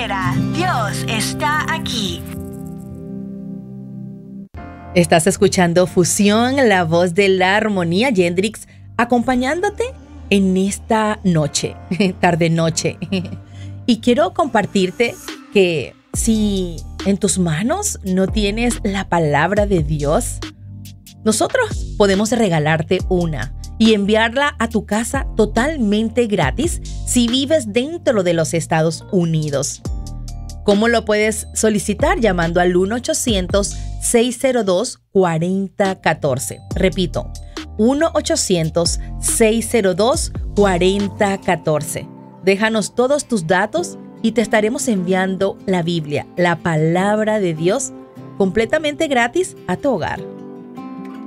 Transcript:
espera, Dios está aquí. Estás escuchando Fusión, la voz de la armonía, Yendrix, acompañándote en esta noche, tarde-noche. Y quiero compartirte que si en tus manos no tienes la palabra de Dios, nosotros podemos regalarte una y enviarla a tu casa totalmente gratis si vives dentro de los Estados Unidos. ¿Cómo lo puedes solicitar? Llamando al 1-800-602-4014. Repito, 1-800-602-4014. Déjanos todos tus datos y te estaremos enviando la Biblia, la palabra de Dios, completamente gratis a tu hogar.